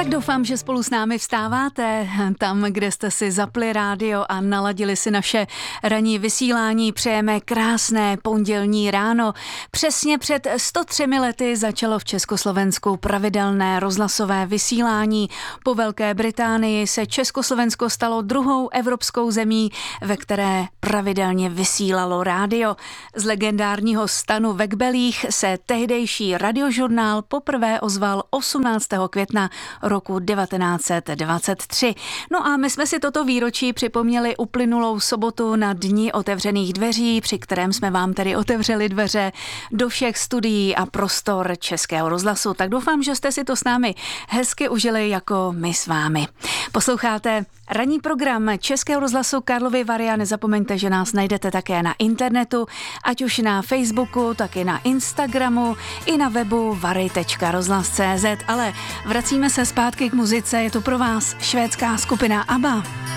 Tak doufám, že spolu s námi vstáváte tam, kde jste si zapli rádio a naladili si naše ranní vysílání. Přejeme krásné pondělní ráno. Přesně před 103 lety začalo v Československu pravidelné rozhlasové vysílání. Po Velké Británii se Československo stalo druhou evropskou zemí, ve které pravidelně vysílalo rádio. Z legendárního stanu ve Kbelích se tehdejší radiožurnál poprvé ozval 18. května roku 1923. No a my jsme si toto výročí připomněli uplynulou sobotu na Dni otevřených dveří, při kterém jsme vám tedy otevřeli dveře do všech studií a prostor Českého rozhlasu. Tak doufám, že jste si to s námi hezky užili jako my s vámi. Posloucháte ranní program Českého rozhlasu Karlovy Vary a nezapomeňte, že nás najdete také na internetu, ať už na Facebooku, tak i na Instagramu, i na webu vary.rozhlas.cz. Ale vracíme se zpátky k muzice, je to pro vás švédská skupina ABBA.